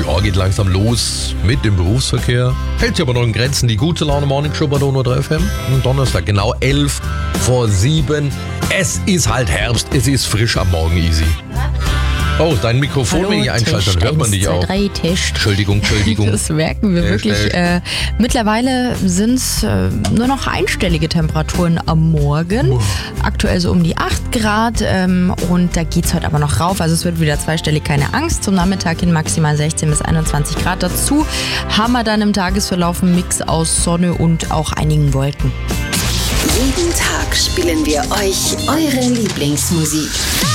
Ja, geht langsam los mit dem Berufsverkehr. Hält sich aber noch in Grenzen. Die gute Laune Morning Show bei Donau 3 FM. Und Donnerstag, genau 6:11. Es ist halt Herbst, es ist frisch am Morgen, easy. Oh, dein Mikrofon, wenn ich einschalte, dann hört man dich auch. 3, Test. Entschuldigung. Das merken wir wirklich. Mittlerweile sind es nur noch einstellige Temperaturen am Morgen. Aktuell so um die 8 Grad und da geht es heute aber noch rauf. Also es wird wieder zweistellig, keine Angst. Zum Nachmittag hin maximal 16 bis 21 Grad. Dazu haben wir dann im Tagesverlauf einen Mix aus Sonne und auch einigen Wolken. Jeden Tag spielen wir euch eure Lieblingsmusik.